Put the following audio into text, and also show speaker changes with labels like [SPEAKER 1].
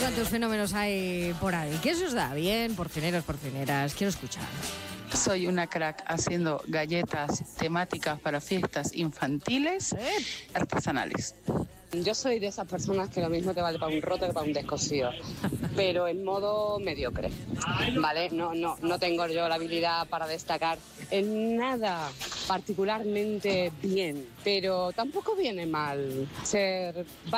[SPEAKER 1] cuántos fenómenos hay por ahí. ¿Qué se os da bien, porcineros, porcineras? Quiero escuchar.
[SPEAKER 2] Soy una crack haciendo galletas temáticas para fiestas infantiles artesanales.
[SPEAKER 3] Yo soy de esas personas que lo mismo te vale para un roto que para un descosido, pero en modo mediocre, ¿vale? No tengo yo la habilidad para destacar en nada particularmente bien, pero tampoco viene mal ser